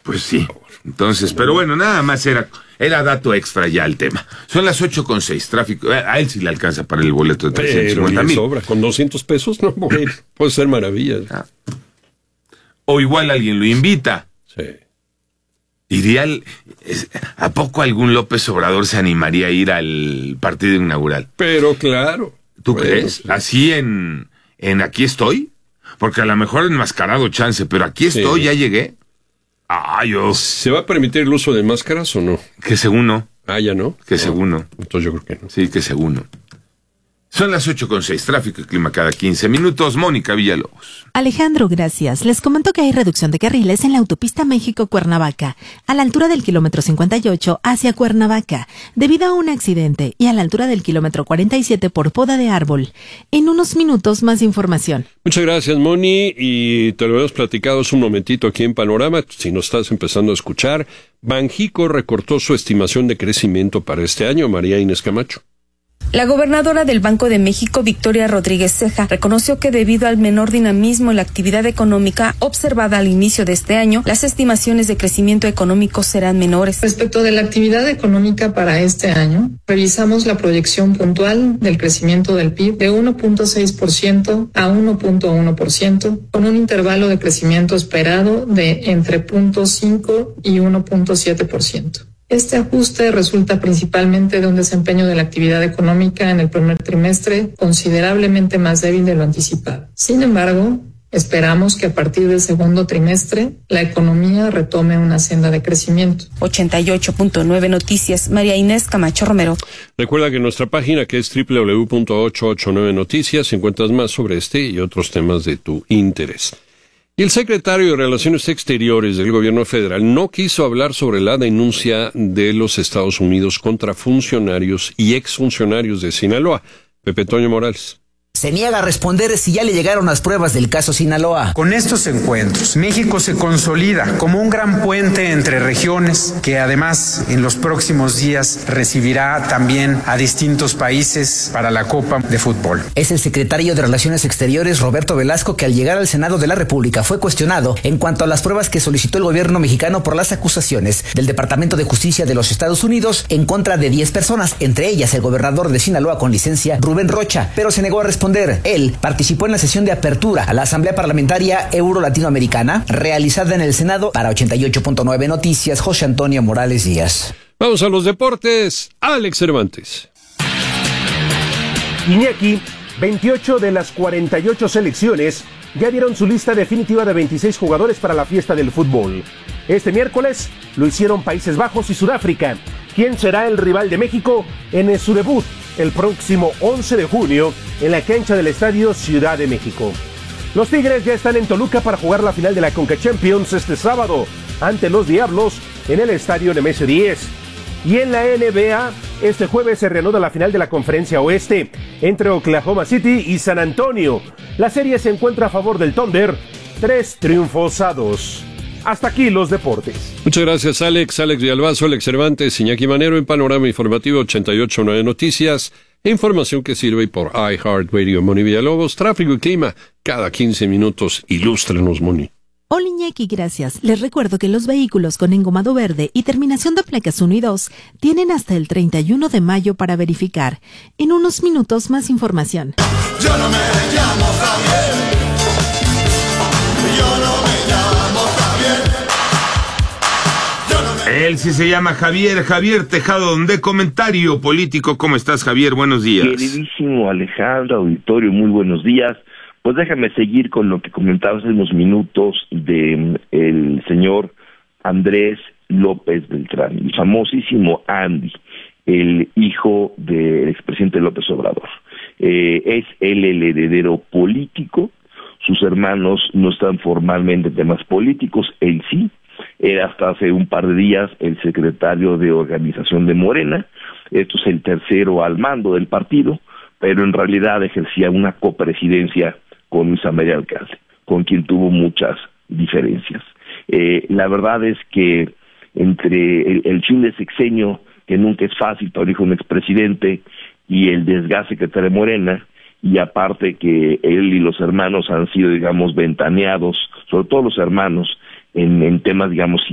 Pues sí. Entonces, pero bueno, nada más era dato extra ya el tema. Son las 8:06, tráfico. A él sí le alcanza para el boleto de 350,000. sobra, con 200 pesos no puede ser maravilla. O igual alguien lo invita. Sí. ¿A poco algún López Obrador se animaría a ir al partido inaugural? Pero claro. ¿Tú crees? Sí. Así en aquí estoy, porque a lo mejor enmascarado chance, pero aquí estoy, ya llegué. ¿Se va a permitir el uso de máscaras o no? Que según no. ¿Ya no? Que según no. Entonces yo creo que no. Sí, que según no. Son las 8:06, tráfico y clima cada 15 minutos. Mónica Villalobos. Alejandro, gracias. Les comento que hay reducción de carriles en la autopista México-Cuernavaca, a la altura del kilómetro 58 hacia Cuernavaca, debido a un accidente, y a la altura del kilómetro 47 por poda de árbol. En unos minutos más información. Muchas gracias, Moni, y te lo hemos platicado hace un momentito aquí en Panorama, si nos estás empezando a escuchar. Banjico recortó su estimación de crecimiento para este año. María Inés Camacho. La gobernadora del Banco de México, Victoria Rodríguez Ceja, reconoció que debido al menor dinamismo en la actividad económica observada al inicio de este año, las estimaciones de crecimiento económico serán menores. Respecto de la actividad económica para este año, revisamos la proyección puntual del crecimiento del PIB de 1.6% a 1.1%, con un intervalo de crecimiento esperado de entre 0.5 y 1.7%. Este ajuste resulta principalmente de un desempeño de la actividad económica en el primer trimestre considerablemente más débil de lo anticipado. Sin embargo, esperamos que a partir del segundo trimestre la economía retome una senda de crecimiento. 88.9 Noticias, María Inés Camacho Romero. Recuerda que en nuestra página, que es www.889noticias, encuentras más sobre este y otros temas de tu interés. Y el secretario de Relaciones Exteriores del Gobierno Federal no quiso hablar sobre la denuncia de los Estados Unidos contra funcionarios y exfuncionarios de Sinaloa. Pepe Toño Morales. Se niega a responder si ya le llegaron las pruebas del caso Sinaloa. Con estos encuentros, México se consolida como un gran puente entre regiones que además en los próximos días recibirá también a distintos países para la Copa de Fútbol. Es el secretario de Relaciones Exteriores, Roberto Velasco, que al llegar al Senado de la República fue cuestionado en cuanto a las pruebas que solicitó el gobierno mexicano por las acusaciones del Departamento de Justicia de los Estados Unidos en contra de 10 personas, entre ellas el gobernador de Sinaloa con licencia, Rubén Rocha, pero se negó a responder. Él participó en la sesión de apertura a la Asamblea Parlamentaria Euro-Latinoamericana realizada en el Senado. Para 88.9 Noticias, José Antonio Morales Díaz. Vamos a los deportes. Alex Cervantes. Iñaki, 28 de las 48 selecciones ya dieron su lista definitiva de 26 jugadores para la fiesta del fútbol. Este miércoles lo hicieron Países Bajos y Sudáfrica. ¿Quién será el rival de México en su debut el próximo 11 de junio en la cancha del Estadio Ciudad de México? Los Tigres ya están en Toluca para jugar la final de la Conca Champions este sábado ante los Diablos en el Estadio Nemesio 10. Y en la NBA, este jueves se reanuda la final de la Conferencia Oeste entre Oklahoma City y San Antonio. La serie se encuentra a favor del Thunder, 3-2. Hasta aquí los deportes. Muchas gracias, Alex Villalbazo, Alex Cervantes, Iñaki Manero en Panorama Informativo 88.9 Noticias. Información que sirve por iHeartRadio. Moni Villalobos, tráfico y clima cada 15 minutos. Ilústrenos, Moni. Hola, Iñaki, gracias. Les recuerdo que los vehículos con engomado verde y terminación de placas 1 y 2 tienen hasta el 31 de mayo para verificar. En unos minutos más información. Yo no me llamo Javier. Yo no me llamo Javier. Él sí se llama Javier Tejado, de Comentario Político. ¿Cómo estás, Javier? Buenos días. Queridísimo Alejandro, auditorio, muy buenos días. Pues déjame seguir con lo que comentabas hace unos minutos de el señor Andrés López Beltrán, el famosísimo Andy, el hijo del expresidente López Obrador. Es él el heredero político, sus hermanos no están formalmente en temas políticos, él sí. Era hasta hace un par de días el secretario de organización de Morena. Esto es el tercero al mando del partido, pero en realidad ejercía una copresidencia con Luisa María Alcalde, con quien tuvo muchas diferencias. La verdad es que entre el fin de sexenio, que nunca es fácil para hijo de un expresidente, y el desgaste que trae Morena, y aparte que él y los hermanos han sido, digamos, ventaneados, sobre todo los hermanos, en temas, digamos,